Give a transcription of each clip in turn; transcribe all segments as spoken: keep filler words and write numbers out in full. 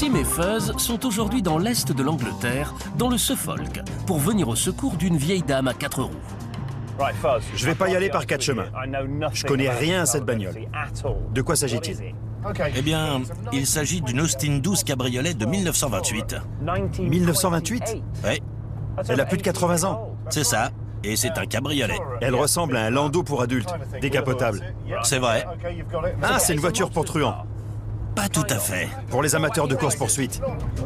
Tim et Fuzz sont aujourd'hui dans l'est de l'Angleterre, dans le Suffolk, pour venir au secours d'une vieille dame à quatre roues. Je vais pas y aller par quatre chemins. Je connais rien à cette bagnole. De quoi s'agit-il? Eh bien, il s'agit d'une Austin douze cabriolet de mille neuf cent vingt-huit. mille neuf cent vingt-huit? Oui, Elle a plus de quatre-vingts ans. c'est ça. Et c'est un cabriolet. Elle ressemble à un landau pour adultes, décapotable. C'est vrai. Ah, c'est une voiture pour truands. Pas tout à fait. Pour les amateurs de course-poursuite.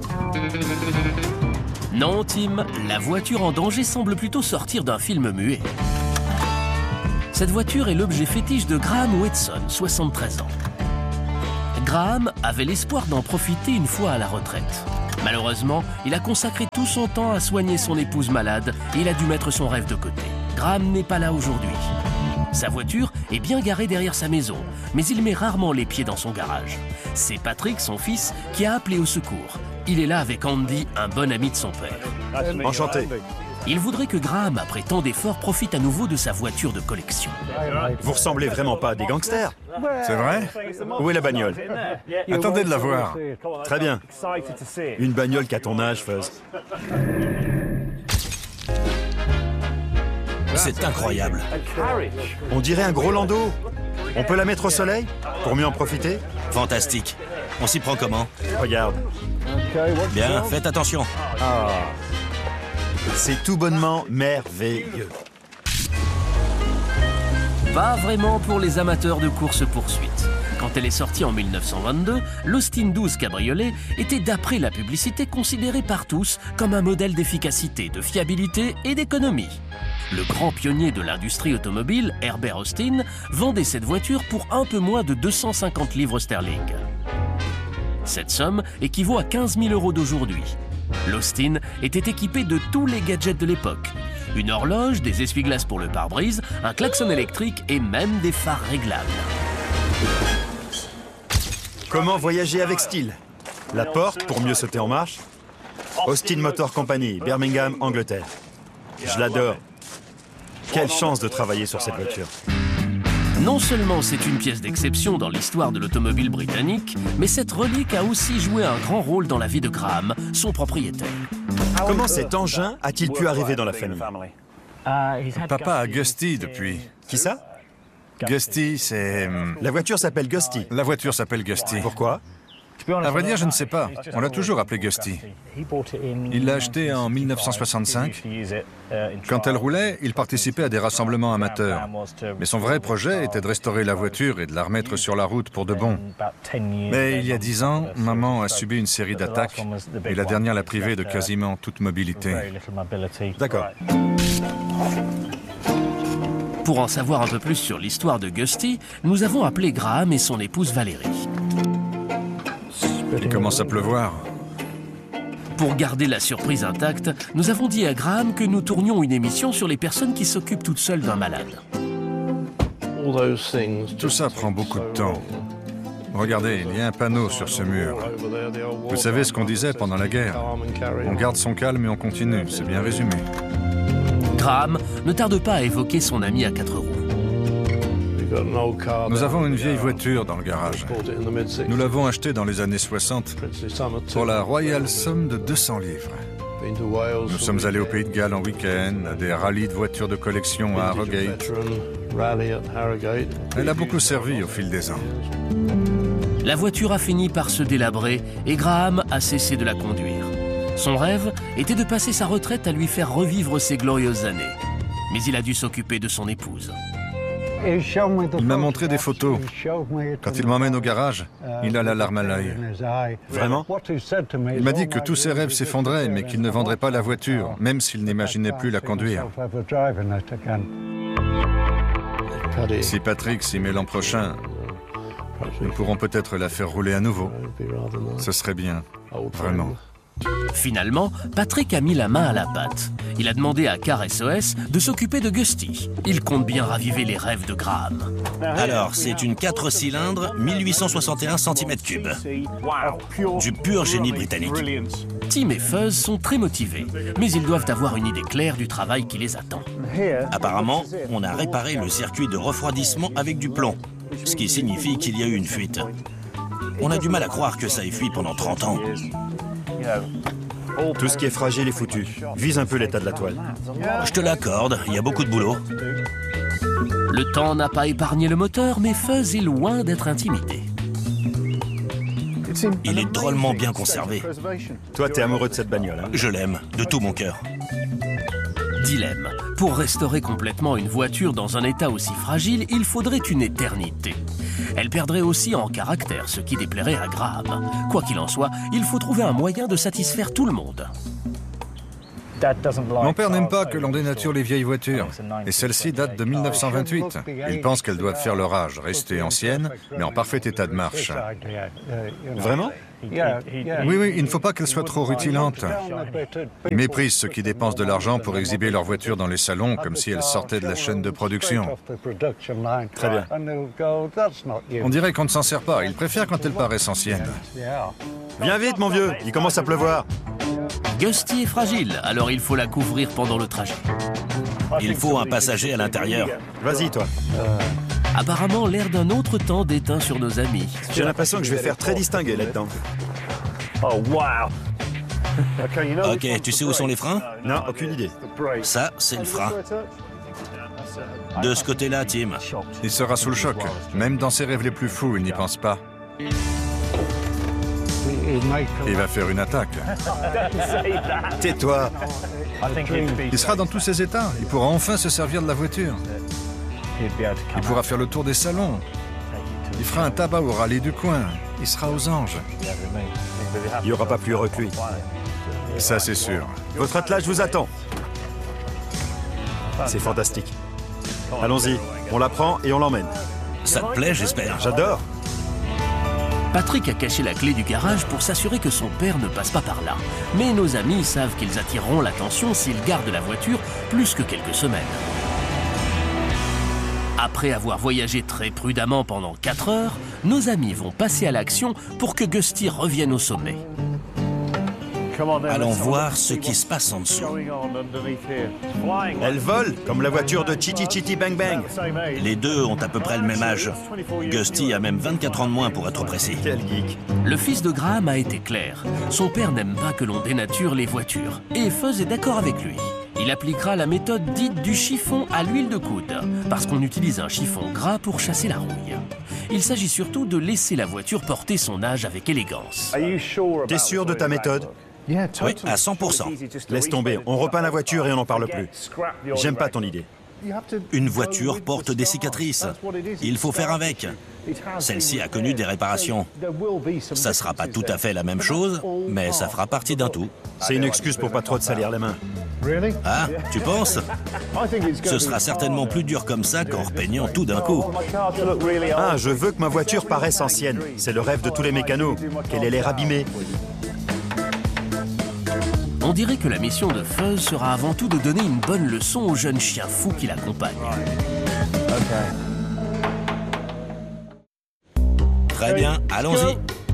Non, Tim, la voiture en danger semble plutôt sortir d'un film muet. Cette voiture est l'objet fétiche de Graham Whetson, soixante-treize ans. Graham avait l'espoir d'en profiter une fois à la retraite. Malheureusement, il a consacré tout son temps à soigner son épouse malade et il a dû mettre son rêve de côté. Graham n'est pas là aujourd'hui. Sa voiture est bien garée derrière sa maison, mais il met rarement les pieds dans son garage. C'est Patrick, son fils, qui a appelé au secours. Il est là avec Andy, un bon ami de son père. Enchanté. Il voudrait que Graham, après tant d'efforts, profite à nouveau de sa voiture de collection. Vous ressemblez vraiment pas à des gangsters. C'est vrai? Où est la bagnole? Attendez de la voir. Très bien. Une bagnole qu'à ton âge, Fuzz. C'est incroyable. On dirait un gros landau. On peut la mettre au soleil pour mieux en profiter? Fantastique. On s'y prend comment? Regarde. Bien, faites attention. Ah. C'est tout bonnement merveilleux. Pas vraiment pour les amateurs de course-poursuite. Quand elle est sortie en mille neuf cent vingt-deux, l'Austin douze cabriolet était, d'après la publicité, considérée par tous comme un modèle d'efficacité, de fiabilité et d'économie. Le grand pionnier de l'industrie automobile, Herbert Austin, vendait cette voiture pour un peu moins de deux cent cinquante livres sterling. Cette somme équivaut à quinze mille euros d'aujourd'hui. L'Austin était équipé de tous les gadgets de l'époque. Une horloge, des essuie-glaces pour le pare-brise, un klaxon électrique et même des phares réglables. Comment voyager avec style? La porte pour mieux sauter en marche. Austin Motor Company, Birmingham, Angleterre. Je l'adore. Quelle chance de travailler sur cette voiture. Non seulement c'est une pièce d'exception dans l'histoire de l'automobile britannique, mais cette relique a aussi joué un grand rôle dans la vie de Graham, son propriétaire. Comment cet engin a-t-il pu arriver dans la famille? Papa a Gusty depuis. Qui ça? Gusty, c'est... La voiture s'appelle Gusty. La voiture s'appelle Gusty. Pourquoi? À vrai dire, je ne sais pas. On l'a toujours appelé Gusty. Il l'a achetée en mille neuf cent soixante-cinq. Quand elle roulait, il participait à des rassemblements amateurs. Mais son vrai projet était de restaurer la voiture et de la remettre sur la route pour de bon. Mais il y a dix ans, maman a subi une série d'attaques et la dernière l'a privée de quasiment toute mobilité. D'accord. Pour en savoir un peu plus sur l'histoire de Gusty, nous avons appelé Graham et son épouse Valérie. Il commence à pleuvoir. Pour garder la surprise intacte, nous avons dit à Graham que nous tournions une émission sur les personnes qui s'occupent toutes seules d'un malade. Tout ça prend beaucoup de temps. Regardez, il y a un panneau sur ce mur. Vous savez ce qu'on disait pendant la guerre? On garde son calme et on continue, c'est bien résumé. Graham ne tarde pas à évoquer son ami à quatre roues. Nous avons une vieille voiture dans le garage. Nous l'avons achetée dans les années soixante pour la royale somme de deux cents livres. Nous sommes allés au Pays de Galles en week-end, à des rallyes de voitures de collection à Harrogate. Elle a beaucoup servi au fil des ans. La voiture a fini par se délabrer et Graham a cessé de la conduire. Son rêve était de passer sa retraite à lui faire revivre ses glorieuses années. Mais il a dû s'occuper de son épouse. Il m'a montré des photos. Quand il m'emmène au garage, il a la larme à l'œil. Vraiment? Il m'a dit que tous ses rêves s'effondraient, mais qu'il ne vendrait pas la voiture, même s'il n'imaginait plus la conduire. Si Patrick s'y met l'an prochain, nous pourrons peut-être la faire rouler à nouveau. Ce serait bien, vraiment. Finalement, Patrick a mis la main à la pâte. Il a demandé à Car S O S de s'occuper de Gusty. Il compte bien raviver les rêves de Graham. Alors, c'est une quatre cylindres, mille huit cent soixante et un centimètres cubes. Du pur génie britannique. Tim et Fuzz sont très motivés, mais ils doivent avoir une idée claire du travail qui les attend. Apparemment, on a réparé le circuit de refroidissement avec du plomb, ce qui signifie qu'il y a eu une fuite. On a du mal à croire que ça ait fui pendant trente ans. Tout ce qui est fragile est foutu. Vise un peu l'état de la toile. Je te l'accorde, il y a beaucoup de boulot. Le temps n'a pas épargné le moteur, mais Fuzz est loin d'être intimidé. Il est drôlement bien conservé. Toi, t'es amoureux de cette bagnole, hein? Je l'aime, de tout mon cœur. Dilemme. Pour restaurer complètement une voiture dans un état aussi fragile, il faudrait une éternité. Elle perdrait aussi en caractère, ce qui déplairait à Graham. Quoi qu'il en soit, il faut trouver un moyen de satisfaire tout le monde. Mon père n'aime pas que l'on dénature les vieilles voitures. Et celle-ci date de mille neuf cent vingt-huit. Il pense qu'elles doivent faire leur âge, rester anciennes, mais en parfait état de marche. Vraiment? Oui, oui, il ne faut pas qu'elles soient trop rutilantes. Ils méprisent ceux qui dépensent de l'argent pour exhiber leur voiture dans les salons comme si elles sortaient de la chaîne de production. Très bien. On dirait qu'on ne s'en sert pas. Ils préfèrent quand elles paraissent anciennes. Viens vite, mon vieux, il commence à pleuvoir. Gusty est fragile, alors il faut la couvrir pendant le trajet. Il faut un passager à l'intérieur. Vas-y, toi. Apparemment, l'air d'un autre temps déteint sur nos amis. J'ai l'impression que je vais faire très distingué là-dedans. Ok, tu sais où sont les freins? Non, aucune idée. Ça, c'est le frein. De ce côté-là, Tim. Il sera sous le choc. Même dans ses rêves les plus fous, il n'y pense pas. Il va faire une attaque. Tais-toi. Il sera dans tous ses états. Il pourra enfin se servir de la voiture. Il pourra faire le tour des salons. Il fera un tabac au rallye du coin. Il sera aux anges. Il n'y aura pas plus heureux que lui. Ça, c'est sûr. Votre attelage vous attend. C'est fantastique. Allons-y, on la prend et on l'emmène. Ça te plaît, j'espère. J'adore. Patrick a caché la clé du garage pour s'assurer que son père ne passe pas par là. Mais nos amis savent qu'ils attireront l'attention s'ils gardent la voiture plus que quelques semaines. Après avoir voyagé très prudemment pendant quatre heures, nos amis vont passer à l'action pour que Gusty revienne au sommet. Allons voir ce qui se passe en dessous. Elle vole, comme la voiture de Chitty Chitty Bang Bang. Les deux ont à peu près le même âge. Gusty a même vingt-quatre ans de moins pour être précis. Quel geek. Le fils de Graham a été clair. Son père n'aime pas que l'on dénature les voitures. Et Fuzz est d'accord avec lui. Il appliquera la méthode dite du chiffon à l'huile de coude, parce qu'on utilise un chiffon gras pour chasser la rouille. Il s'agit surtout de laisser la voiture porter son âge avec élégance. T'es sûr de ta méthode? Oui, à cent pour cent. Laisse tomber, on repeint la voiture et on n'en parle plus. J'aime pas ton idée. Une voiture porte des cicatrices. Il faut faire avec. Celle-ci a connu des réparations. Ça sera pas tout à fait la même chose, mais ça fera partie d'un tout. C'est une excuse pour pas trop te salir les mains. Ah, tu penses? Ce sera certainement plus dur comme ça qu'en repeignant tout d'un coup. Ah, je veux que ma voiture paraisse ancienne. C'est le rêve de tous les mécanos, qu'elle ait l'air abîmée. On dirait que la mission de Fuzz sera avant tout de donner une bonne leçon aux jeunes chiens fous qui l'accompagnent. Très bien, allons-y.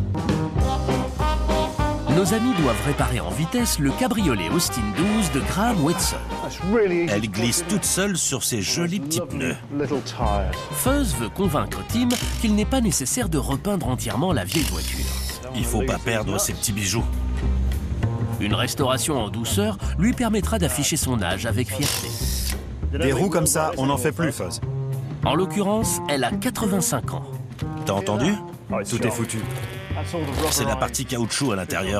Nos amis doivent réparer en vitesse le cabriolet Austin douze de Graham Whitson. Elle glisse toute seule sur ses jolis petits pneus. Fuzz veut convaincre Tim qu'il n'est pas nécessaire de repeindre entièrement la vieille voiture. Il faut pas perdre ses petits bijoux. Une restauration en douceur lui permettra d'afficher son âge avec fierté. Des roues comme ça, on n'en fait plus, Fuzz. En l'occurrence, elle a quatre-vingt-cinq ans. T'as entendu? Tout est foutu. C'est la partie caoutchouc à l'intérieur.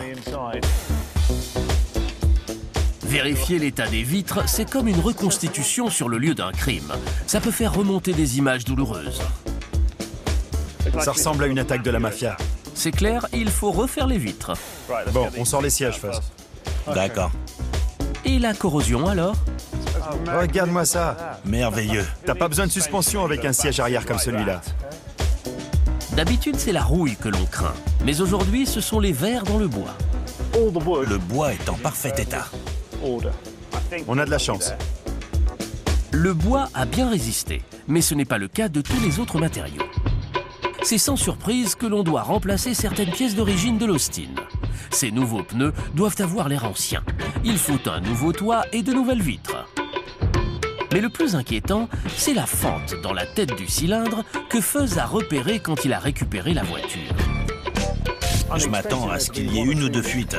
Vérifier l'état des vitres, c'est comme une reconstitution sur le lieu d'un crime. Ça peut faire remonter des images douloureuses. Ça ressemble à une attaque de la mafia. C'est clair, il faut refaire les vitres. Bon, on sort les sièges, Fuzz. D'accord. Et la corrosion alors? Regarde-moi ça. Merveilleux. T'as pas besoin de suspension avec un siège arrière comme celui-là. D'habitude, c'est la rouille que l'on craint. Mais aujourd'hui, ce sont les vers dans le bois. Le bois est en parfait état. On a de la chance. Le bois a bien résisté, mais ce n'est pas le cas de tous les autres matériaux. C'est sans surprise que l'on doit remplacer certaines pièces d'origine de l'Austin. Ces nouveaux pneus doivent avoir l'air ancien. Il faut un nouveau toit et de nouvelles vitres. Mais le plus inquiétant, c'est la fente dans la tête du cylindre que Fuzz a repérée quand il a récupéré la voiture. Je m'attends à ce qu'il y ait une ou deux fuites.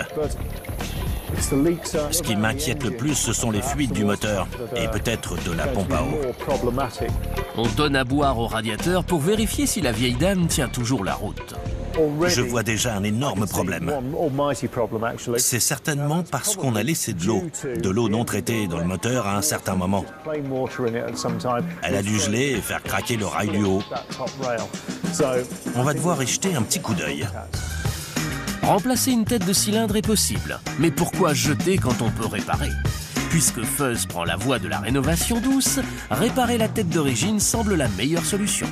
Ce qui m'inquiète le plus, ce sont les fuites du moteur et peut-être de la pompe à eau. On donne à boire au radiateur pour vérifier si la vieille dame tient toujours la route. Je vois déjà un énorme problème. C'est certainement parce qu'on a laissé de l'eau, de l'eau non traitée dans le moteur à un certain moment. Elle a dû geler et faire craquer le rail du haut. On va devoir y jeter un petit coup d'œil. Remplacer une tête de cylindre est possible, mais pourquoi jeter quand on peut réparer? Puisque Fuzz prend la voie de la rénovation douce, réparer la tête d'origine semble la meilleure solution.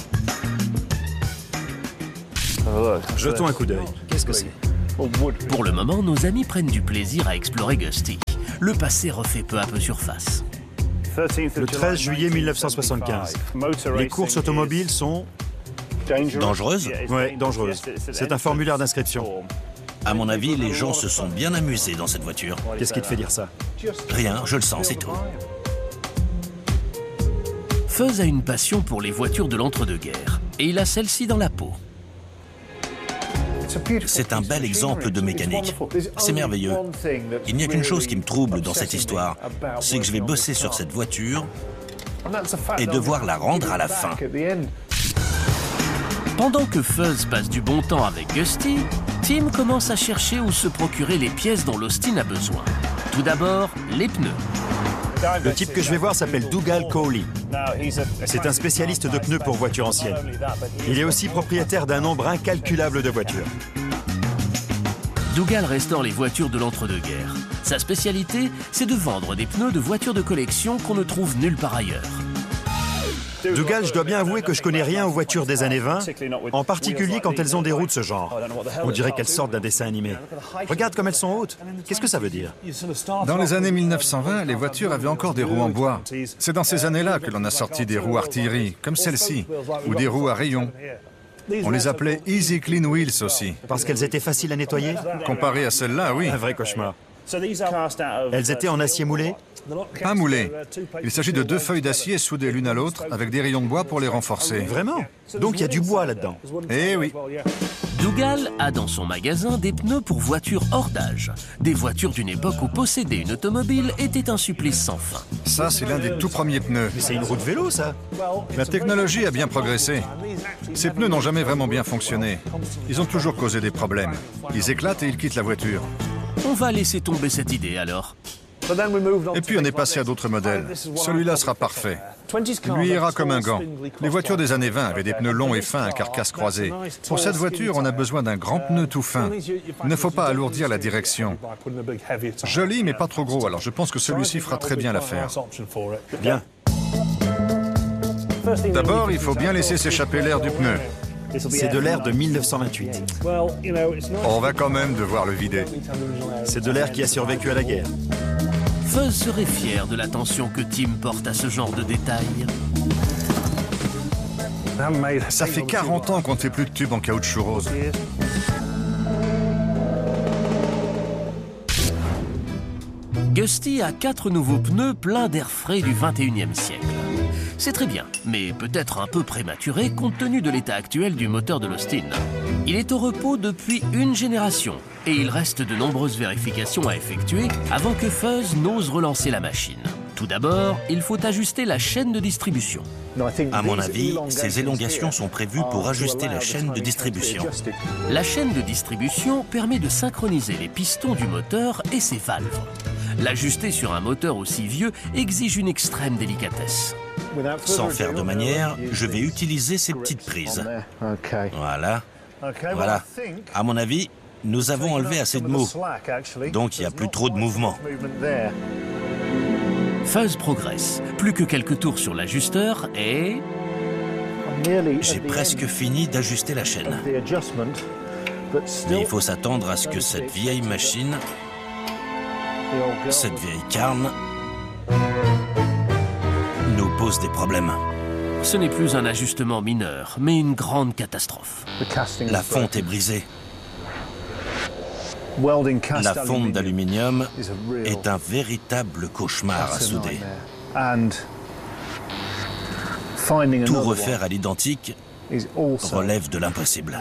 Jetons un coup d'œil. Qu'est-ce que c'est? Pour le moment, nos amis prennent du plaisir à explorer Gusty. Le passé refait peu à peu surface. Le treize juillet mille neuf cent soixante-quinze. Les courses automobiles sont... Dangereuse? Ouais, dangereuses. C'est un formulaire d'inscription. À mon avis, les gens se sont bien amusés dans cette voiture. Qu'est-ce qui te fait dire ça? Rien, je le sens, c'est tout. Fuzz a une passion pour les voitures de l'entre-deux-guerres, et il a celle-ci dans la peau. C'est un bel exemple de mécanique. C'est merveilleux. Il n'y a qu'une chose qui me trouble dans cette histoire, c'est que je vais bosser sur cette voiture et devoir la rendre à la fin. Pendant que Fuzz passe du bon temps avec Gusty, Tim commence à chercher où se procurer les pièces dont l'Austin a besoin. Tout d'abord, les pneus. Le type que je vais voir s'appelle Dougal Cowley. C'est un spécialiste de pneus pour voitures anciennes. Il est aussi propriétaire d'un nombre incalculable de voitures. Dougal restaure les voitures de l'entre-deux-guerres. Sa spécialité, c'est de vendre des pneus de voitures de collection qu'on ne trouve nulle part ailleurs. Dougal, je dois bien avouer que je connais rien aux voitures des années vingt, en particulier quand elles ont des roues de ce genre. On dirait qu'elles sortent d'un dessin animé. Regarde comme elles sont hautes. Qu'est-ce que ça veut dire? Dans les années mille neuf cent vingt, les voitures avaient encore des roues en bois. C'est dans ces années-là que l'on a sorti des roues artillerie, comme celle-ci, ou des roues à rayons. On les appelait Easy Clean Wheels aussi. Parce qu'elles étaient faciles à nettoyer? Comparé à celle-là, oui. Un vrai cauchemar. Elles étaient en acier moulé? Pas moulé. Il s'agit de deux feuilles d'acier soudées l'une à l'autre avec des rayons de bois pour les renforcer. Vraiment? Donc il y a du bois là-dedans? Eh oui. Dougal a dans son magasin des pneus pour voitures hors d'âge. Des voitures d'une époque où posséder une automobile était un supplice sans fin. Ça, c'est l'un des tout premiers pneus. Mais c'est une roue de vélo, ça? La technologie a bien progressé. Ces pneus n'ont jamais vraiment bien fonctionné. Ils ont toujours causé des problèmes. Ils éclatent et ils quittent la voiture. On va laisser tomber cette idée alors. Et puis on est passé à d'autres modèles. Celui-là sera parfait. Lui ira comme un gant. Les voitures des années vingt avaient des pneus longs et fins à carcasse croisée. Pour cette voiture, on a besoin d'un grand pneu tout fin. Il ne faut pas alourdir la direction. Joli, mais pas trop gros, alors je pense que celui-ci fera très bien l'affaire. Bien. D'abord, il faut bien laisser s'échapper l'air du pneu. C'est de l'air de mille neuf cent vingt-huit. On va quand même devoir le vider. C'est de l'air qui a survécu à la guerre. Fuzz serait fier de l'attention que Tim porte à ce genre de détails. Ça fait quarante ans qu'on ne fait plus de tubes en caoutchouc rose. Gusty a quatre nouveaux pneus pleins d'air frais du vingt et unième siècle. C'est très bien, mais peut-être un peu prématuré compte tenu de l'état actuel du moteur de l'Austin. Il est au repos depuis une génération et il reste de nombreuses vérifications à effectuer avant que Fuzz n'ose relancer la machine. Tout d'abord, il faut ajuster la chaîne de distribution. À mon avis, ces élongations sont prévues pour ajuster la chaîne de distribution. La chaîne de distribution permet de synchroniser les pistons du moteur et ses valves. L'ajuster sur un moteur aussi vieux exige une extrême délicatesse. Sans faire de manière, je vais utiliser ces petites prises. Voilà. Voilà. À mon avis, nous avons enlevé assez de mou. Donc il n'y a plus trop de mouvement. Fuzz progresse. Plus que quelques tours sur l'ajusteur et... J'ai presque fini d'ajuster la chaîne. Mais il faut s'attendre à ce que cette vieille machine, cette vieille carne, nous pose des problèmes. Ce n'est plus un ajustement mineur, mais une grande catastrophe. La fonte est brisée. La fonte d'aluminium est un véritable cauchemar à souder. Tout refaire à l'identique, relève de l'impossible.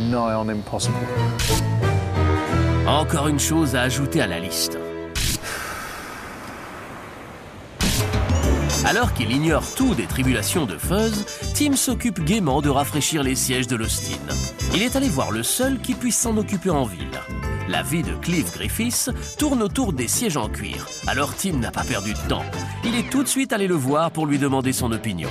Encore une chose à ajouter à la liste. Alors qu'il ignore tout des tribulations de Fuzz, Tim s'occupe gaiement de rafraîchir les sièges de l'Austin. Il est allé voir le seul qui puisse s'en occuper en ville. La vie de Cliff Griffiths tourne autour des sièges en cuir. Alors Tim n'a pas perdu de temps. Il est tout de suite allé le voir pour lui demander son opinion.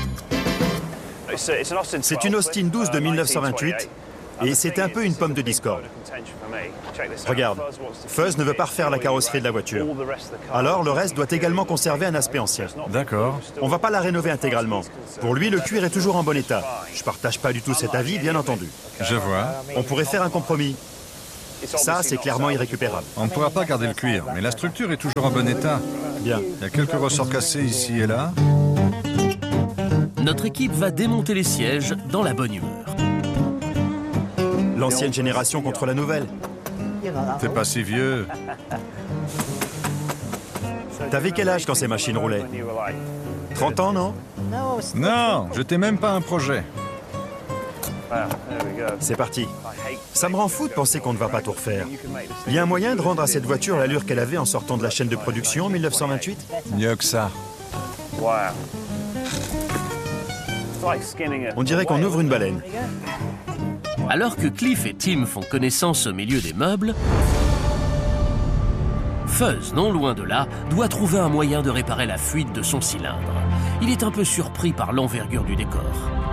C'est une Austin douze de mille neuf cent vingt-huit et c'est un peu une pomme de discorde. Regarde, Fuzz ne veut pas refaire la carrosserie de la voiture. Alors le reste doit également conserver un aspect ancien. D'accord. On va pas la rénover intégralement. Pour lui, le cuir est toujours en bon état. Je partage pas du tout cet avis, bien entendu. Je vois. On pourrait faire un compromis. Ça, c'est clairement irrécupérable. On ne pourra pas garder le cuir, mais la structure est toujours en bon état. Bien. Il y a quelques ressorts cassés ici et là. Notre équipe va démonter les sièges dans la bonne humeur. L'ancienne génération contre la nouvelle. T'es pas si vieux. T'avais quel âge quand ces machines roulaient? trente ans, non? Non, je t'ai même pas un projet. C'est parti. Ça me rend fou de penser qu'on ne va pas tout refaire. Il y a un moyen de rendre à cette voiture l'allure qu'elle avait en sortant de la chaîne de production en mille neuf cent vingt-huit? Mieux que ça. On dirait qu'on ouvre une baleine. Alors que Cliff et Tim font connaissance au milieu des meubles, Fuzz, non loin de là, doit trouver un moyen de réparer la fuite de son cylindre. Il est un peu surpris par l'envergure du décor.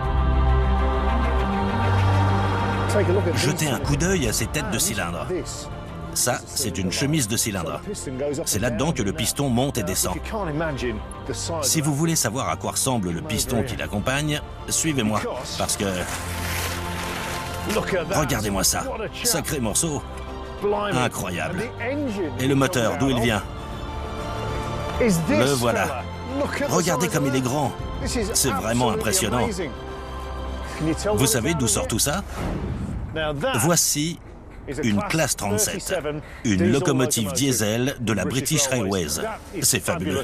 Jetez un coup d'œil à ces têtes de cylindre. Ça, c'est une chemise de cylindre. C'est là-dedans que le piston monte et descend. Si vous voulez savoir à quoi ressemble le piston qui l'accompagne, suivez-moi, parce que... Regardez-moi ça. Sacré morceau. Incroyable. Et le moteur, d'où il vient? Le voilà. Regardez comme il est grand. C'est vraiment impressionnant. Vous savez d'où sort tout ça? Voici une classe trente-sept, une locomotive diesel de la British Railways. C'est fabuleux.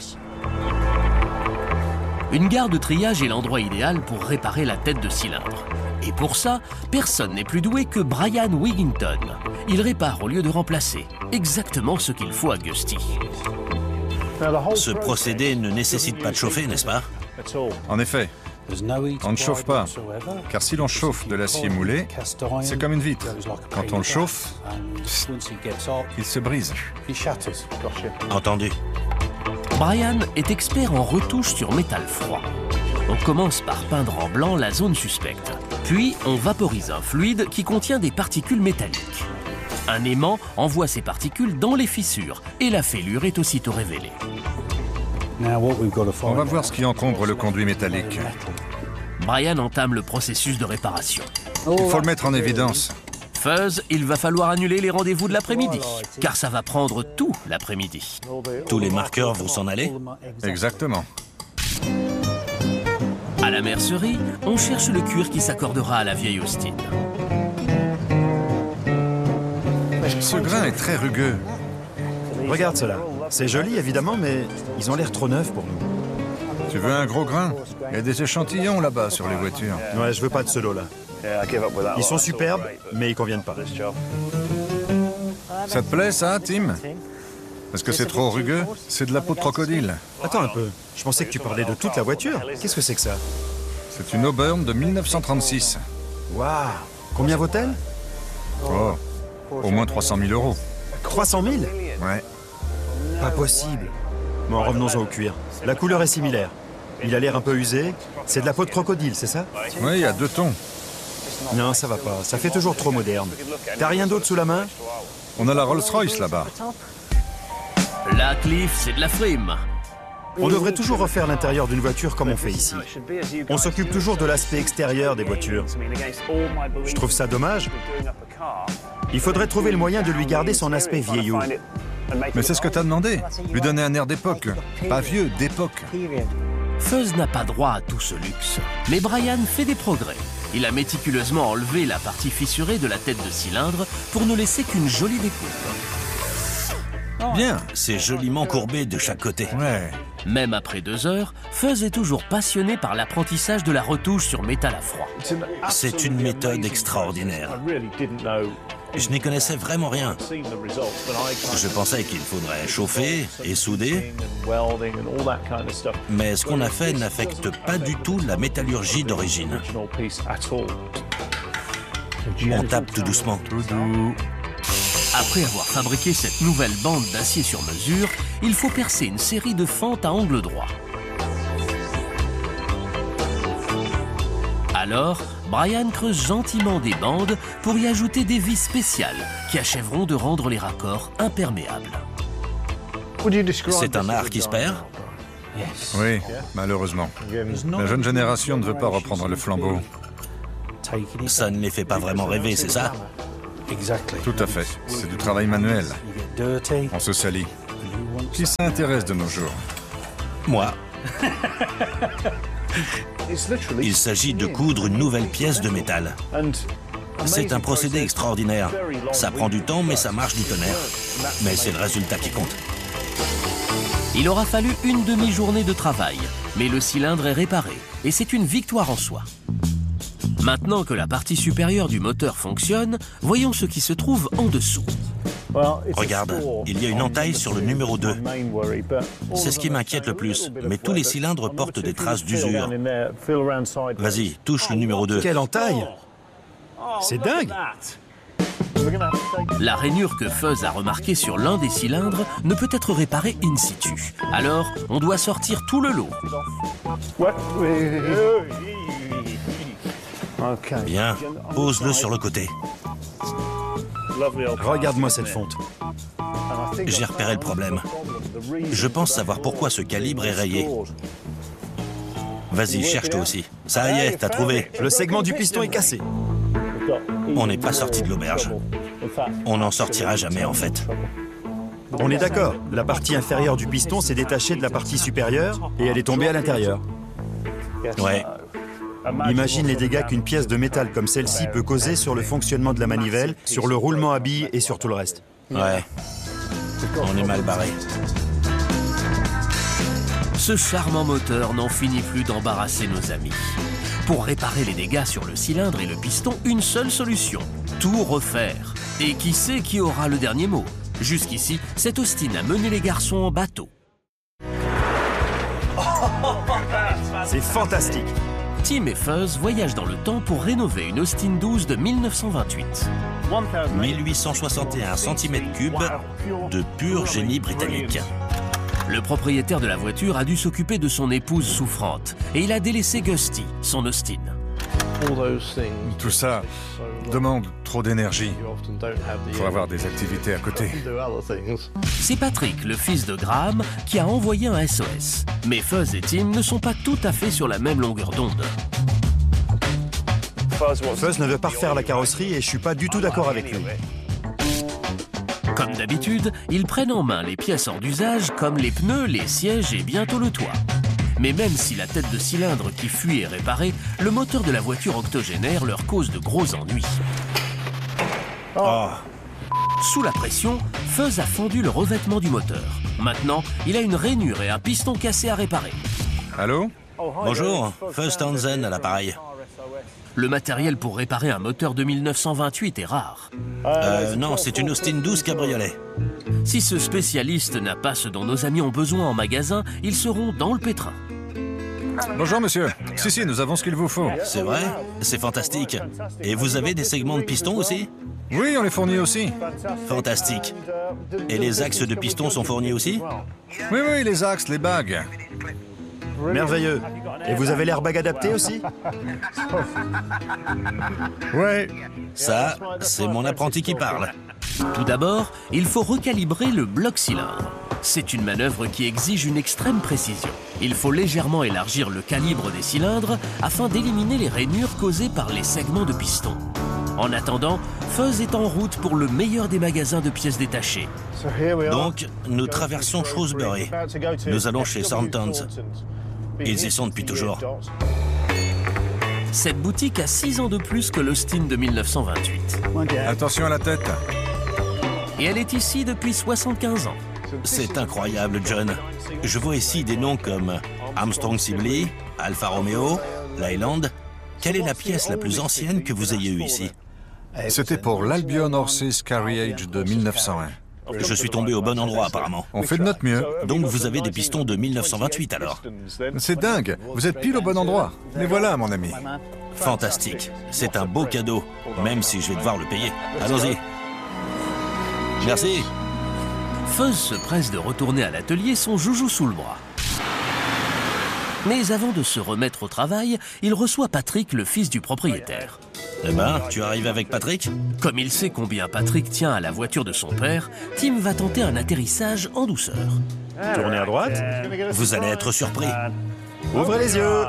Une gare de triage est l'endroit idéal pour réparer la tête de cylindre. Et pour ça, personne n'est plus doué que Brian Wigington. Il répare au lieu de remplacer. Exactement ce qu'il faut à Gusty. Ce procédé ne nécessite pas de chauffer, n'est-ce pas? En effet, on ne chauffe pas, car si l'on chauffe de l'acier moulé, c'est comme une vitre. Quand on le chauffe, il se brise. Entendu. Brian est expert en retouche sur métal froid. On commence par peindre en blanc la zone suspecte. Puis, on vaporise un fluide qui contient des particules métalliques. Un aimant envoie ces particules dans les fissures et la fêlure est aussitôt révélée. On va voir ce qui encombre le conduit métallique. Brian entame le processus de réparation. Il faut le mettre en évidence. Fuzz, il va falloir annuler les rendez-vous de l'après-midi, car ça va prendre tout l'après-midi. Tous les marqueurs vont s'en aller? Exactement. À la mercerie, on cherche le cuir qui s'accordera à la vieille Austin. Ce grain est très rugueux. Regarde cela. C'est joli, évidemment, mais ils ont l'air trop neufs pour nous. Tu veux un gros grain? Il y a des échantillons là-bas sur les voitures. Ouais, je veux pas de ce lot-là. Ils sont superbes, mais ils conviennent pas. Ça te plaît, ça, Tim? Parce que c'est trop rugueux? C'est de la peau de crocodile. Attends un peu. Je pensais que tu parlais de toute la voiture. Qu'est-ce que c'est que ça? C'est une Auburn de mille neuf cent trente-six. Waouh! Combien vaut-elle? Oh, au moins trois cent mille euros. trois cent mille? Ouais. Pas possible. Bon, revenons-en au cuir. La couleur est similaire. Il a l'air un peu usé. C'est de la peau de crocodile, c'est ça? Oui, il y a deux tons. Non, ça va pas. Ça fait toujours trop moderne. T'as rien d'autre sous la main? On a la Rolls-Royce là-bas. La Cliff, c'est de la frime. On devrait toujours refaire l'intérieur d'une voiture comme on fait ici. On s'occupe toujours de l'aspect extérieur des voitures. Je trouve ça dommage. Il faudrait trouver le moyen de lui garder son aspect vieillot. Mais c'est ce que t'as demandé. Lui donner un air d'époque. Pas vieux, d'époque. Fuzz n'a pas droit à tout ce luxe. Mais Brian fait des progrès. Il a méticuleusement enlevé la partie fissurée de la tête de cylindre pour ne laisser qu'une jolie découpe. Bien, c'est joliment courbé de chaque côté. Ouais, Même après deux heures, Fuzz est toujours passionné par l'apprentissage de la retouche sur métal à froid. C'est une méthode extraordinaire. Je n'y connaissais vraiment rien. Je pensais qu'il faudrait chauffer et souder, mais ce qu'on a fait n'affecte pas du tout la métallurgie d'origine. On tape tout doucement. Tout doux. Après avoir fabriqué cette nouvelle bande d'acier sur mesure, il faut percer une série de fentes à angle droit. Alors, Brian creuse gentiment des bandes pour y ajouter des vis spéciales qui achèveront de rendre les raccords imperméables. C'est un art qui se perd? Oui, malheureusement. La jeune génération ne veut pas reprendre le flambeau. Ça ne les fait pas vraiment rêver, c'est ça? Tout à fait. C'est du travail manuel. On se salit. Qui s'intéresse de nos jours? Moi. Il s'agit de coudre une nouvelle pièce de métal. C'est un procédé extraordinaire. Ça prend du temps, mais ça marche du tonnerre. Mais c'est le résultat qui compte. Il aura fallu une demi-journée de travail, mais le cylindre est réparé, et c'est une victoire en soi. Maintenant que la partie supérieure du moteur fonctionne, voyons ce qui se trouve en dessous. Regarde, il y a une entaille sur le numéro deux. C'est ce qui m'inquiète le plus, mais tous les cylindres portent des traces d'usure. Vas-y, touche le numéro deux. Quelle entaille! C'est dingue! La rainure que Fuzz a remarquée sur l'un des cylindres ne peut être réparée in situ. Alors, on doit sortir tout le lot. Bien, pose-le sur le côté. Regarde-moi cette fonte. J'ai repéré le problème. Je pense savoir pourquoi ce calibre est rayé. Vas-y, cherche toi aussi. Ça y est, t'as trouvé. Le segment du piston est cassé. On n'est pas sorti de l'auberge. On n'en sortira jamais, en fait. On est d'accord. La partie inférieure du piston s'est détachée de la partie supérieure et elle est tombée à l'intérieur. Ouais. Imagine les dégâts qu'une pièce de métal comme celle-ci peut causer sur le fonctionnement de la manivelle, sur le roulement à billes et sur tout le reste. Ouais. On est mal barré. Ce charmant moteur n'en finit plus d'embarrasser nos amis. Pour réparer les dégâts sur le cylindre et le piston, une seule solution, tout refaire. Et qui sait qui aura le dernier mot? Jusqu'ici, c'est Austin a mené les garçons en bateau. C'est fantastique! Tim et Fuzz voyagent dans le temps pour rénover une Austin douze de mille neuf cent vingt-huit. mille huit cent soixante et un centimètres cubes de pur génie britannique. Le propriétaire de la voiture a dû s'occuper de son épouse souffrante et il a délaissé Gusty, son Austin. Tout ça demande trop d'énergie pour avoir des activités à côté. C'est Patrick, le fils de Graham, qui a envoyé un S O S. Mais Fuzz et Tim ne sont pas tout à fait sur la même longueur d'onde. Fuzz ne veut pas refaire la carrosserie et je suis pas du tout d'accord avec lui. Comme d'habitude, ils prennent en main les pièces hors d'usage comme les pneus, les sièges et bientôt le toit. Mais même si la tête de cylindre qui fuit est réparée, le moteur de la voiture octogénaire leur cause de gros ennuis. Oh. Sous la pression, Fuzz a fendu le revêtement du moteur. Maintenant, il a une rainure et un piston cassé à réparer. Allô? Bonjour, Fuzz Townsend à l'appareil. Le matériel pour réparer un moteur de mille neuf cent vingt-huit est rare. Euh, non, c'est une Austin douze cabriolet. Si ce spécialiste n'a pas ce dont nos amis ont besoin en magasin, ils seront dans le pétrin. Bonjour, monsieur. Si, si, nous avons ce qu'il vous faut. C'est vrai? C'est fantastique. Et vous avez des segments de piston aussi? Oui, on les fournit aussi. Fantastique. Et les axes de piston sont fournis aussi? Oui, oui, les axes, les bagues. Merveilleux. Et vous avez l'airbag adapté aussi? Ouais. Ça, c'est mon apprenti qui parle. Tout d'abord, il faut recalibrer le bloc-cylindre. C'est une manœuvre qui exige une extrême précision. Il faut légèrement élargir le calibre des cylindres afin d'éliminer les rainures causées par les segments de piston. En attendant, Fuzz est en route pour le meilleur des magasins de pièces détachées. Donc, nous traversons Shrewsbury. Nous allons chez Thorntons. Ils y sont depuis toujours. Cette boutique a six ans de plus que l'Austin de mille neuf cent vingt-huit. Attention à la tête. Et elle est ici depuis soixante-quinze ans. C'est incroyable, John. Je vois ici des noms comme Armstrong Sibley, Alfa Romeo, Leyland. Quelle est la pièce la plus ancienne que vous ayez eue ici? C'était pour l'Albion Horses Carriage de mille neuf cent un. Je suis tombé au bon endroit, apparemment. On fait de notre mieux. Donc vous avez des pistons de mille neuf cent vingt-huit, alors? C'est dingue. Vous êtes pile au bon endroit. Les voilà, mon ami. Fantastique. C'est un beau cadeau, même si je vais devoir le payer. Allons-y. Merci. Fuzz se presse de retourner à l'atelier, son joujou sous le bras. Mais avant de se remettre au travail, il reçoit Patrick, le fils du propriétaire. Eh ben, tu arrives avec Patrick? Comme il sait combien Patrick tient à la voiture de son père, Tim va tenter un atterrissage en douceur. Tournez à droite. Vous allez être surpris. Ouvrez les yeux.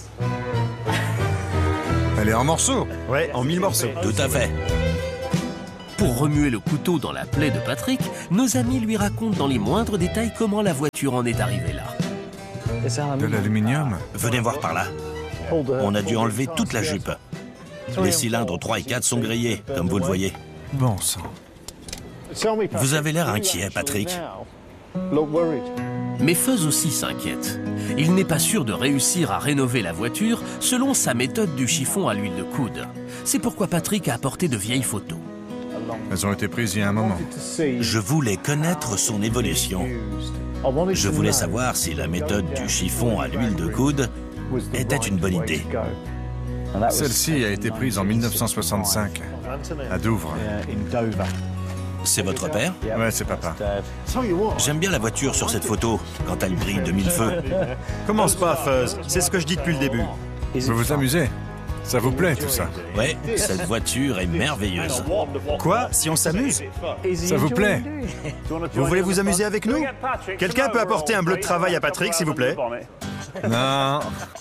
Elle est en morceaux. Ouais, en mille morceaux. Tout à fait. Pour remuer le couteau dans la plaie de Patrick, nos amis lui racontent dans les moindres détails comment la voiture en est arrivée là. De l'aluminium. Venez voir par là. On a dû enlever toute la jupe. Les cylindres trois et quatre sont grillés, comme vous le voyez. Bon sang. Vous avez l'air inquiet, Patrick. Mais Fuzz aussi s'inquiète. Il n'est pas sûr de réussir à rénover la voiture selon sa méthode du chiffon à l'huile de coude. C'est pourquoi Patrick a apporté de vieilles photos. Elles ont été prises il y a un moment. Je voulais connaître son évolution. Je voulais savoir si la méthode du chiffon à l'huile de coude était une bonne idée. Celle-ci a été prise en mille neuf cent soixante-cinq, à Douvres. C'est votre père? Ouais, c'est papa. J'aime bien la voiture sur cette photo, quand elle brille de mille feux. Commence pas, Fuzz. C'est ce que je dis depuis le début. Vous vous amusez? Ça vous plaît, tout ça? Ouais, cette voiture est merveilleuse. Quoi? Si on s'amuse? Ça vous plaît? Vous voulez vous amuser avec nous? Quelqu'un peut apporter un bleu de travail à Patrick, s'il vous plaît? Non.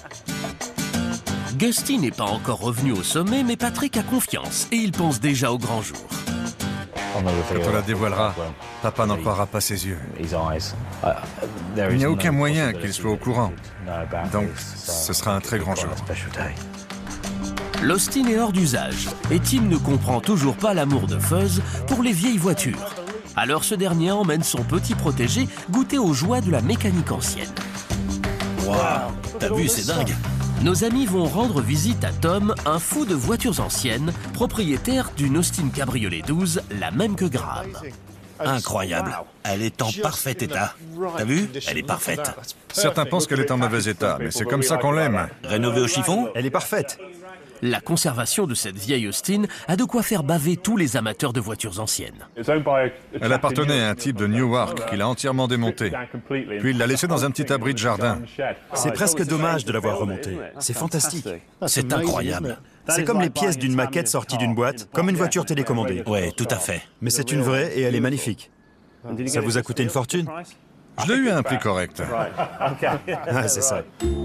Gusty n'est pas encore revenu au sommet, mais Patrick a confiance et il pense déjà au grand jour. Quand on la dévoilera, papa n'en croira pas ses yeux. Il n'y a aucun moyen qu'il soit au courant. Donc, ce sera un très grand jour. L'Austin est hors d'usage et Tim ne comprend toujours pas l'amour de Fuzz pour les vieilles voitures. Alors ce dernier emmène son petit protégé goûter aux joies de la mécanique ancienne. Waouh, t'as vu, c'est dingue. Nos amis vont rendre visite à Tom, un fou de voitures anciennes, propriétaire d'une Austin Cabriolet douze, la même que Graham. Incroyable. Elle est en parfait état. T'as vu? Elle est parfaite. Certains pensent qu'elle est en mauvais état, mais c'est comme ça qu'on l'aime. Rénovée au chiffon? Elle est parfaite. La conservation de cette vieille Austin a de quoi faire baver tous les amateurs de voitures anciennes. Elle appartenait à un type de Newark qu'il a entièrement démonté. Puis il l'a laissée dans un petit abri de jardin. C'est presque dommage de l'avoir remontée. C'est fantastique. C'est incroyable. C'est comme les pièces d'une maquette sortie d'une boîte, comme une voiture télécommandée. Ouais, tout à fait. Mais c'est une vraie et elle est magnifique. Ça vous a coûté une fortune? Je l'ai eu à un prix correct. Ah, c'est ça.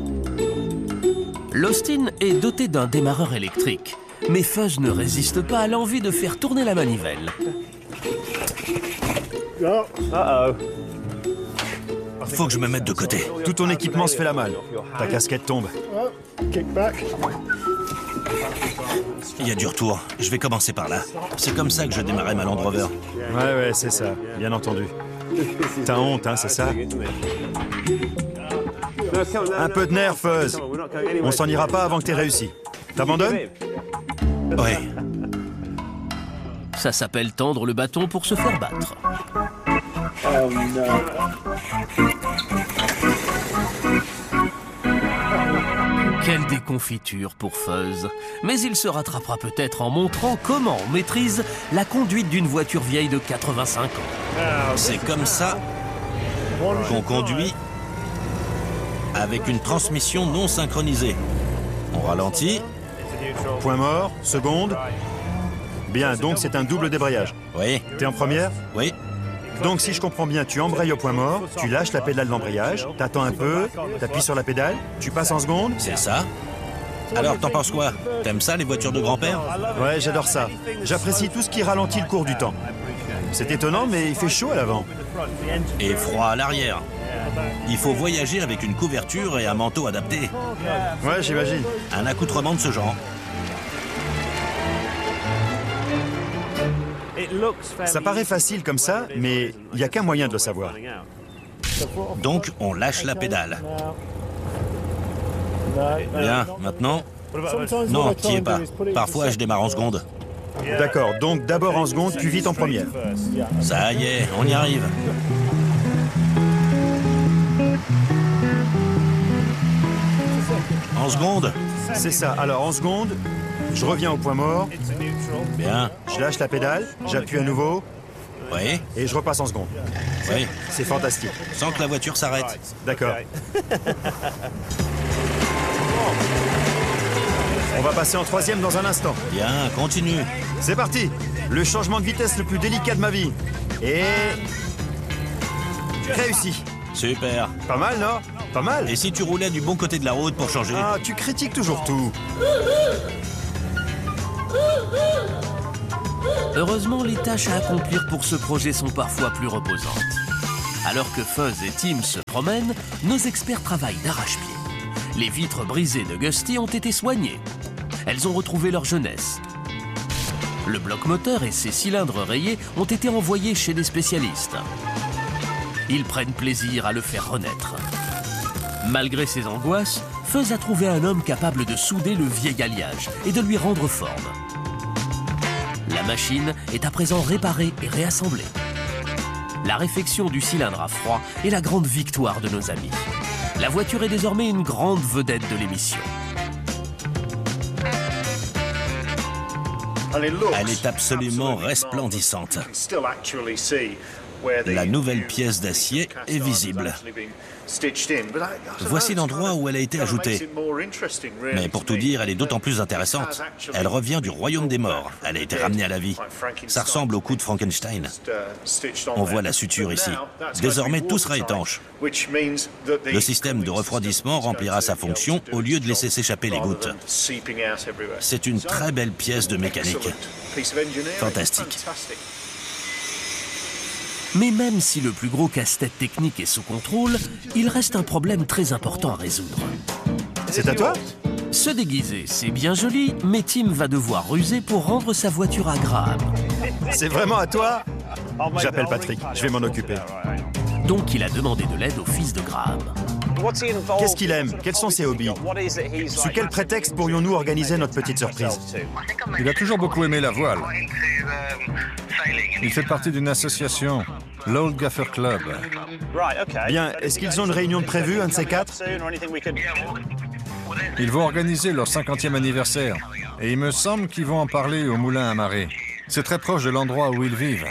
L'Austin est dotée d'un démarreur électrique, mais Fuzz ne résiste pas à l'envie de faire tourner la manivelle. Faut que je me mette de côté. Tout ton équipement se fait la malle. Ta casquette tombe. Il y a du retour. Je vais commencer par là. C'est comme ça que je démarrais ma Land Rover. Ouais, ouais, c'est ça. Bien entendu. T'as honte, hein, c'est ça? Un peu de nerf, Fuzz. On s'en ira pas avant que t'aies réussi. T'abandonnes? Ouais. Ça s'appelle tendre le bâton pour se faire battre. Quelle déconfiture pour Fuzz. Mais il se rattrapera peut-être en montrant comment on maîtrise la conduite d'une voiture vieille de quatre-vingt-cinq ans. C'est comme ça qu'on conduit avec une transmission non synchronisée. On ralentit. Point mort, seconde. Bien, donc c'est un double débrayage. Oui. T'es en première? Oui. Donc si je comprends bien, tu embrayes au point mort, tu lâches la pédale d'embrayage, t'attends un peu, t'appuies sur la pédale, tu passes en seconde. C'est ça. Alors, t'en penses quoi? T'aimes ça, les voitures de grand-père? Ouais, j'adore ça. J'apprécie tout ce qui ralentit le cours du temps. C'est étonnant, mais il fait chaud à l'avant. Et froid à l'arrière. Il faut voyager avec une couverture et un manteau adapté. Ouais, j'imagine. Un accoutrement de ce genre. Ça paraît facile comme ça, mais il n'y a qu'un moyen de le savoir. Donc, on lâche la pédale. Bien, maintenant... Non, t'y es pas. Parfois, je démarre en seconde. D'accord, donc d'abord en seconde, puis vite en première. Ça y est, on y arrive. En seconde? C'est ça. Alors en seconde, je reviens au point mort. Bien. Je lâche la pédale, j'appuie à nouveau. Oui. Et je repasse en seconde. Oui. C'est fantastique. Sans que la voiture s'arrête. D'accord. On va passer en troisième dans un instant. Bien, continue. C'est parti. Le changement de vitesse le plus délicat de ma vie. Et... réussi. Super. Pas mal, non? Pas mal. Et si tu roulais du bon côté de la route pour changer? Ah, tu critiques toujours tout. Heureusement, les tâches à accomplir pour ce projet sont parfois plus reposantes. Alors que Fuzz et Tim se promènent, nos experts travaillent d'arrache-pied. Les vitres brisées de Gusty ont été soignées. Elles ont retrouvé leur jeunesse. Le bloc moteur et ses cylindres rayés ont été envoyés chez des spécialistes. Ils prennent plaisir à le faire renaître. Malgré ses angoisses, Fuzz a trouvé un homme capable de souder le vieil alliage et de lui rendre forme. La machine est à présent réparée et réassemblée. La réfection du cylindre à froid est la grande victoire de nos amis. La voiture est désormais une grande vedette de l'émission. Elle est absolument resplendissante. La nouvelle pièce d'acier est visible. Voici l'endroit où elle a été ajoutée. Mais pour tout dire, elle est d'autant plus intéressante. Elle revient du royaume des morts. Elle a été ramenée à la vie. Ça ressemble au coup de Frankenstein. On voit la suture ici. Désormais, tout sera étanche. Le système de refroidissement remplira sa fonction au lieu de laisser s'échapper les gouttes. C'est une très belle pièce de mécanique. Fantastique. Mais même si le plus gros casse-tête technique est sous contrôle, il reste un problème très important à résoudre. C'est à toi? Se déguiser, c'est bien joli, mais Tim va devoir ruser pour rendre sa voiture à Graham. C'est vraiment à toi? J'appelle Patrick, je vais m'en occuper. Donc il a demandé de l'aide au fils de Graham. Qu'est-ce qu'il aime? Quels sont ses hobbies? Sous quel prétexte pourrions-nous organiser notre petite surprise? Il a toujours beaucoup aimé la voile. Il fait partie d'une association, l'Old Gaffer Club. Bien, est-ce qu'ils ont une réunion de prévue, un de ces quatre? Ils vont organiser leur cinquantième anniversaire. Et il me semble qu'ils vont en parler au moulin à marée. C'est très proche de l'endroit où ils vivent.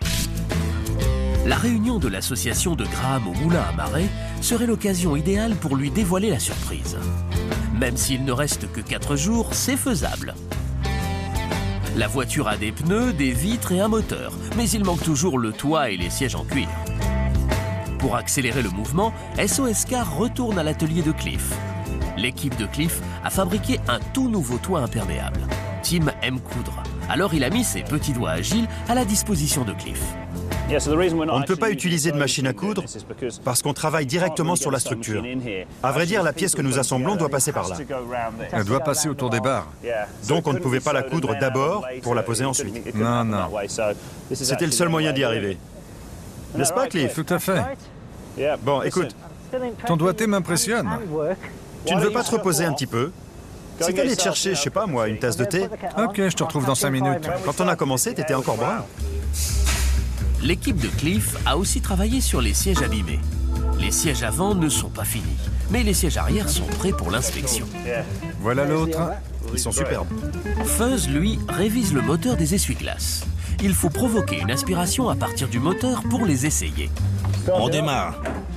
La réunion de l'association de Graham au moulin à marée serait l'occasion idéale pour lui dévoiler la surprise. Même s'il ne reste que quatre jours, c'est faisable. La voiture a des pneus, des vitres et un moteur, mais il manque toujours le toit et les sièges en cuir. Pour accélérer le mouvement, S O S Car retourne à l'atelier de Cliff. L'équipe de Cliff a fabriqué un tout nouveau toit imperméable. Tim aime coudre, alors il a mis ses petits doigts agiles à la disposition de Cliff. On ne peut pas utiliser de machine à coudre parce qu'on travaille directement sur la structure. À vrai dire, la pièce que nous assemblons doit passer par là. Elle doit passer autour des barres. Donc on ne pouvait pas la coudre d'abord pour la poser ensuite. Non, non. C'était le seul moyen d'y arriver. N'est-ce pas, Cliff? Tout à fait. Bon, écoute, Ton doigté m'impressionne. tu ne veux pas te reposer un petit peu? Si t'allais te chercher, je sais pas moi, une tasse de thé? Ok, je te retrouve dans cinq minutes. Quand on a commencé, t'étais encore brun. L'équipe de Cliff a aussi travaillé sur les sièges abîmés. Les sièges avant ne sont pas finis, mais les sièges arrière sont prêts pour l'inspection. Voilà l'autre. Ils sont superbes. Fuzz, lui, révise le moteur des essuie-glaces. Il faut provoquer une aspiration à partir du moteur pour les essayer. On démarre.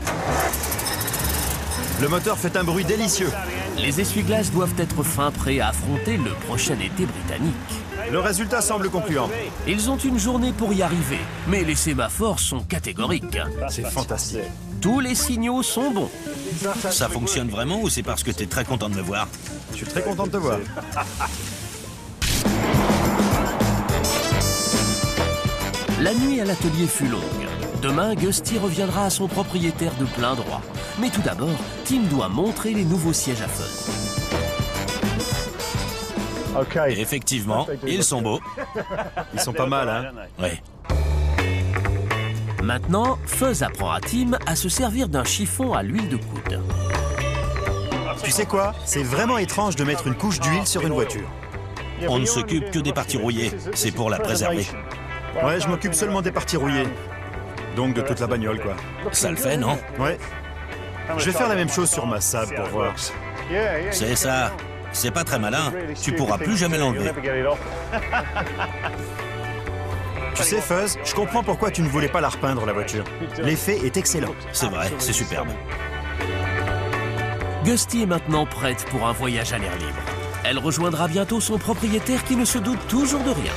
Le moteur fait un bruit délicieux. Les essuie-glaces doivent être fin prêts à affronter le prochain été britannique. Le résultat semble concluant. Ils ont une journée pour y arriver, mais les sémaphores sont catégoriques. C'est fantastique. Tous les signaux sont bons. Ça fonctionne vraiment ou c'est parce que t'es très content de me voir? Je suis très content de te voir. La nuit à l'atelier fut longue. Demain, Gusty reviendra à son propriétaire de plein droit. Mais tout d'abord, Tim doit montrer les nouveaux sièges à Fuzz. Et effectivement, ils sont beaux. Ils sont pas mal, hein? Oui. Maintenant, Fuzz apprend à Tim à se servir d'un chiffon à l'huile de coude. Tu sais quoi? C'est vraiment étrange de mettre une couche d'huile sur une voiture. On ne s'occupe que des parties rouillées. C'est pour la préserver. Ouais, je m'occupe seulement des parties rouillées. Donc de toute la bagnole, quoi. Ça le fait, non? Ouais. Je vais faire la même chose sur ma Saab pour voir. C'est ça. C'est pas très malin. Tu pourras plus jamais l'enlever. Tu sais, Fuzz, je comprends pourquoi tu ne voulais pas la repeindre, la voiture. L'effet est excellent. C'est vrai, c'est superbe. Gusty est maintenant prête pour un voyage à l'air libre. Elle rejoindra bientôt son propriétaire qui ne se doute toujours de rien.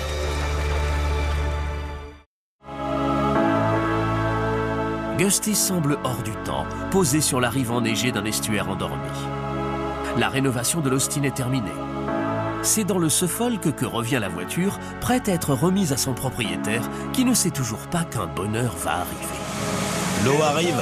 Gusty semble hors du temps, posé sur la rive enneigée d'un estuaire endormi. La rénovation de l'Austin est terminée. C'est dans le Suffolk que revient la voiture, prête à être remise à son propriétaire, qui ne sait toujours pas qu'un bonheur va arriver. L'eau arrive.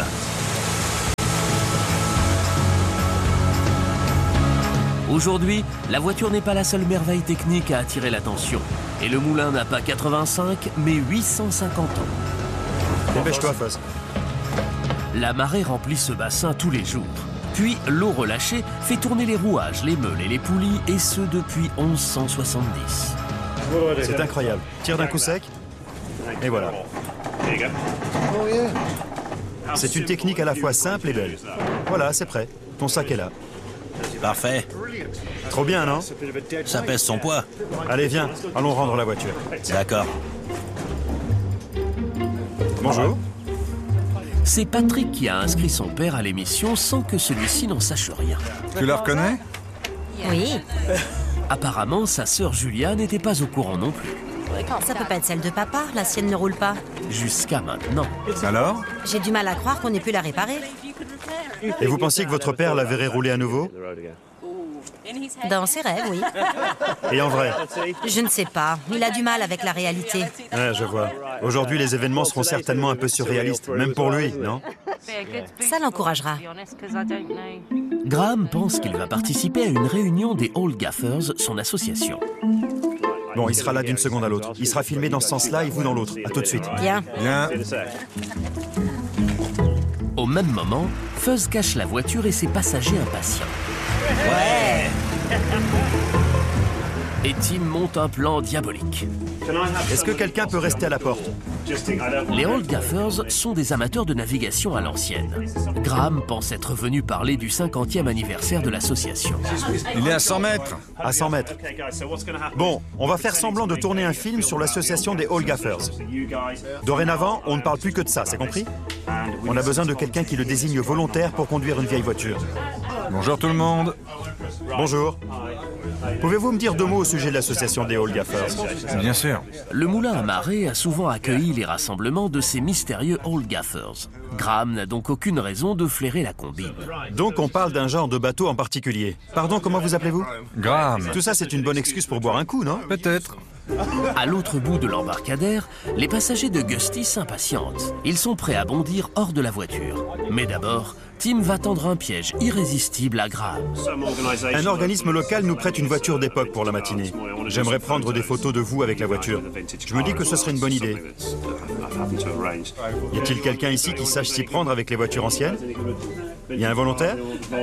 Aujourd'hui, la voiture n'est pas la seule merveille technique à attirer l'attention. Et le moulin n'a pas quatre-vingt-cinq, mais huit cent cinquante ans. Dépêche-toi, Fuzz. La marée remplit ce bassin tous les jours. Puis, l'eau relâchée fait tourner les rouages, les meules et les poulies, et ce depuis mille cent soixante-dix. C'est incroyable. Tire d'un coup sec, et voilà. C'est une technique à la fois simple et belle. Voilà, c'est prêt. Ton sac est là. Parfait. Trop bien, non? Ça pèse son poids. Allez, viens, allons rendre la voiture. D'accord. Bonjour. C'est Patrick qui a inscrit son père à l'émission sans que celui-ci n'en sache rien. Tu la reconnais? Oui, Apparemment, sa sœur Julia n'était pas au courant non plus. ça peut pas être celle de papa, la sienne ne roule pas. Jusqu'à maintenant. Alors? J'ai du mal à croire qu'on ait pu la réparer. Et vous pensiez que votre père la verrait rouler à nouveau? Dans ses rêves, oui. Et en vrai? Je ne sais pas, il a du mal avec la réalité. Ouais, je vois. Aujourd'hui, les événements seront certainement un peu surréalistes, même pour lui, non? Ça l'encouragera. Graham pense qu'il va participer à une réunion des Old Gaffers, son association. Bon, il sera là d'une seconde à l'autre. Il sera filmé dans ce sens-là et vous dans l'autre. À tout de suite. Bien. Bien. Au même moment, Fuzz cache la voiture et ses passagers impatients. Ouais. Et Tim monte un plan diabolique. Est-ce que quelqu'un peut rester à la porte? Les Old Gaffers sont des amateurs de navigation à l'ancienne. Graham pense être venu parler du cinquantième anniversaire de l'association. Il est à cent mètres. À cent mètres. Bon, on va faire semblant de tourner un film sur l'association des Old Gaffers. Dorénavant, on ne parle plus que de ça, c'est compris? On a besoin de quelqu'un qui le désigne volontaire pour conduire une vieille voiture. Bonjour tout le monde. Bonjour. Pouvez-vous me dire deux mots au sujet de l'association des Old Gaffers? Bien sûr. Le moulin à marée a souvent accueilli les rassemblements de ces mystérieux Old Gaffers. Graham n'a donc aucune raison de flairer la combine. Donc on parle d'un genre de bateau en particulier. Pardon, comment vous appelez-vous? Graham. Tout ça, c'est une bonne excuse pour boire un coup, non? Peut-être. À l'autre bout de l'embarcadère, les passagers de Gusty s'impatientent. Ils sont prêts à bondir hors de la voiture. Mais d'abord, Tim va tendre un piège irrésistible à Graham. Un organisme local nous prête une voiture d'époque pour la matinée. J'aimerais prendre des photos de vous avec la voiture. Je me dis que ce serait une bonne idée. Y a-t-il quelqu'un ici qui sache s'y prendre avec les voitures anciennes? Y a un volontaire?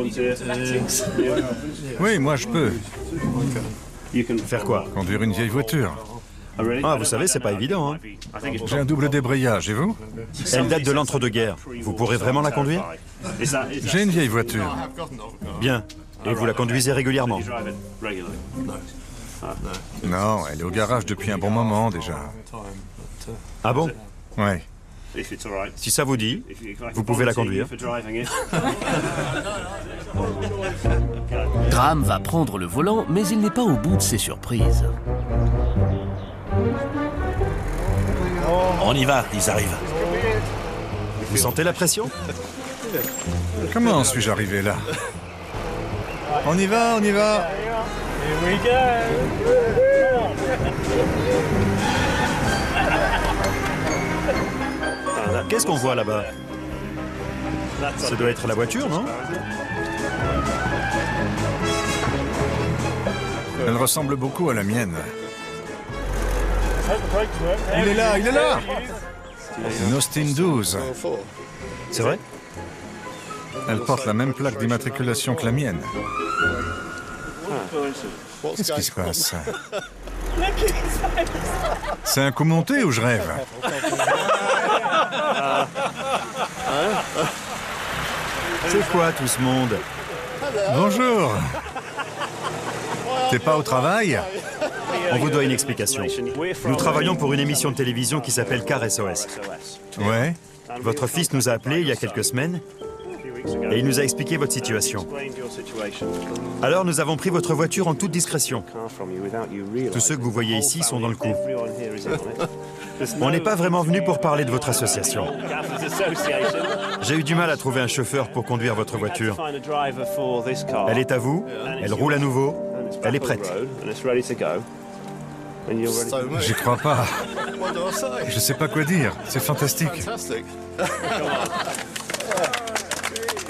Oui, moi je peux. Faire quoi? Conduire une vieille voiture. Ah, vous savez, c'est pas évident, hein? J'ai un double débrayage, et vous? Elle date de l'entre-deux-guerres. Vous pourrez vraiment la conduire? J'ai une vieille voiture. Bien. Et vous la conduisez régulièrement? Non, elle est au garage depuis un bon moment déjà. Ah bon? Ouais. Si ça vous dit, vous pouvez la conduire. Graham va prendre le volant, mais il n'est pas au bout de ses surprises. On y va, ils arrivent. Vous sentez la pression? Comment en suis-je arrivé là? On y va, on y va. Qu'est-ce qu'on voit là-bas? Ça doit être la voiture, non? Elle ressemble beaucoup à la mienne. Il est là, il est là! Une Austin douze. C'est vrai? Elle porte la même plaque d'immatriculation que la mienne. Qu'est-ce qui se passe? C'est un coup monté ou je rêve? C'est quoi tout ce monde? Bonjour. T'es pas au travail? On vous doit une explication. Nous travaillons pour une émission de télévision qui s'appelle Car S O S. Ouais. Votre fils nous a appelés il y a quelques semaines et il nous a expliqué votre situation. Alors nous avons pris votre voiture en toute discrétion. Tous ceux que vous voyez ici sont dans le coup. On n'est pas vraiment venu pour parler de votre association. J'ai eu du mal à trouver un chauffeur pour conduire votre voiture. Elle est à vous, elle roule à nouveau, elle est prête. J'y crois pas. Je sais pas quoi dire. C'est fantastique.